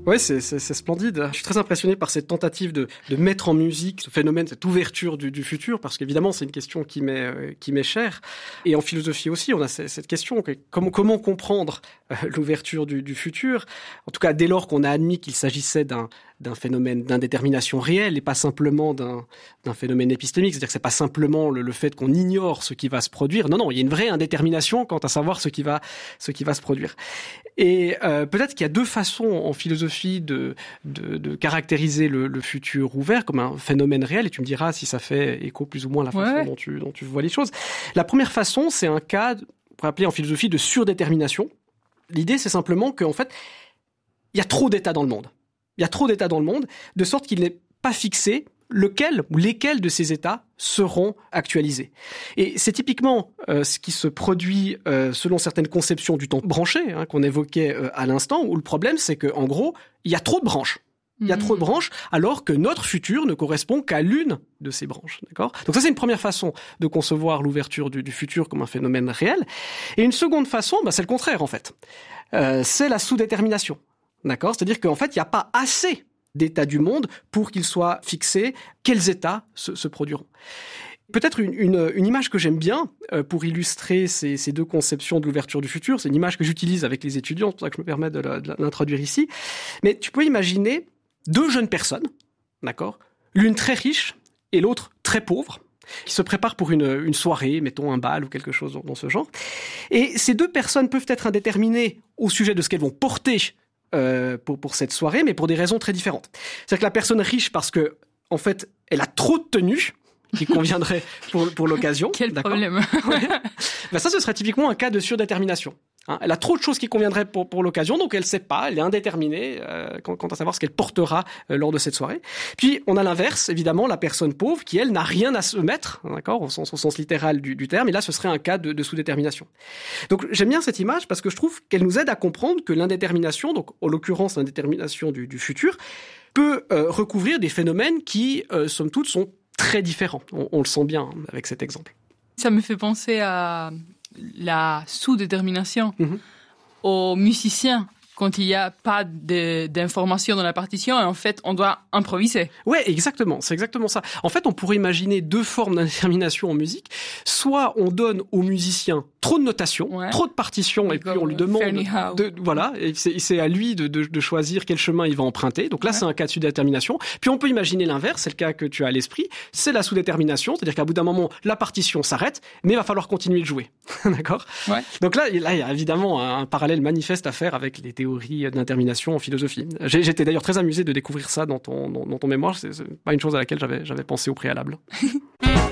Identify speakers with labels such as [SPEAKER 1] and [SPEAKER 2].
[SPEAKER 1] Ouais, c'est splendide. Je suis très impressionné par cette tentative de mettre en musique ce phénomène, cette ouverture du futur, parce qu'évidemment, c'est une question qui m'est chère. Et en philosophie aussi, on a cette question, comment comprendre l'ouverture du futur? En tout cas, dès lors qu'on a admis qu'il s'agissait d'un phénomène d'indétermination réelle et pas simplement d'un phénomène épistémique. C'est-à-dire que c'est pas simplement le fait qu'on ignore ce qui va se produire. Non, il y a une vraie indétermination quant à savoir ce qui va se produire. Et peut-être qu'il y a deux façons en philosophie de caractériser le futur ouvert comme un phénomène réel, et tu me diras si ça fait écho plus ou moins à la façon dont tu vois les choses. La première façon, c'est un cas, on pourrait appeler en philosophie, de surdétermination. L'idée, c'est simplement qu'en fait, il y a trop d'états dans le monde. Il y a trop d'états dans le monde, de sorte qu'il n'est pas fixé lequel ou lesquels de ces états seront actualisés. Et c'est typiquement ce qui se produit selon certaines conceptions du temps branché, qu'on évoquait à l'instant, où le problème, c'est qu'en gros, il y a trop de branches. Il y a trop de branches, alors que notre futur ne correspond qu'à l'une de ces branches. D'accord ? Donc ça, c'est une première façon de concevoir l'ouverture du futur comme un phénomène réel. Et une seconde façon, c'est le contraire, en fait. C'est la sous-détermination. D'accord ? C'est-à-dire qu'en fait, il n'y a pas assez d'états du monde pour qu'il soit fixé quels états se produiront. Peut-être une image que j'aime bien pour illustrer ces deux conceptions de l'ouverture du futur, c'est une image que j'utilise avec les étudiants, c'est pour ça que je me permets de l'introduire ici. Mais tu peux imaginer deux jeunes personnes, d'accord ? L'une très riche et l'autre très pauvre, qui se préparent pour une soirée, mettons un bal ou quelque chose dans ce genre. Et ces deux personnes peuvent être indéterminées au sujet de ce qu'elles vont porter pour cette soirée, mais pour des raisons très différentes. C'est-à-dire que la personne riche, parce que, en fait, elle a trop de tenues qui conviendraient pour l'occasion.
[SPEAKER 2] Quel problème.
[SPEAKER 1] Ouais. Ça, ce serait typiquement un cas de surdétermination. Elle a trop de choses qui conviendraient pour l'occasion, donc elle ne sait pas, elle est indéterminée quant à savoir ce qu'elle portera lors de cette soirée. Puis on a l'inverse, évidemment, la personne pauvre qui, elle, n'a rien à se mettre, d'accord, au sens littéral du terme, et là ce serait un cas de sous-détermination. Donc j'aime bien cette image parce que je trouve qu'elle nous aide à comprendre que l'indétermination, donc en l'occurrence l'indétermination du futur, peut recouvrir des phénomènes qui, somme toute, sont très différents. On le sent bien avec cet exemple.
[SPEAKER 2] Ça me fait penser à la sous-détermination aux musiciens quand il n'y a pas d'informations dans la partition et en fait on doit improviser.
[SPEAKER 1] Ouais, exactement, c'est exactement ça. En fait, on pourrait imaginer deux formes d'indétermination en musique. Soit on donne aux musiciens trop de notation, trop de partitions, et puis on lui demande et c'est à lui de choisir quel chemin il va emprunter. Donc là, c'est un cas de sous-détermination. Puis on peut imaginer l'inverse, c'est le cas que tu as à l'esprit, c'est la sous-détermination, c'est-à-dire qu'à bout d'un moment, la partition s'arrête, mais il va falloir continuer de jouer. D'accord ? Ouais. Donc là, il y a évidemment un parallèle manifeste à faire avec les théories d'indétermination en philosophie. J'étais d'ailleurs très amusé de découvrir ça dans ton mémoire, c'est pas une chose à laquelle j'avais pensé au préalable.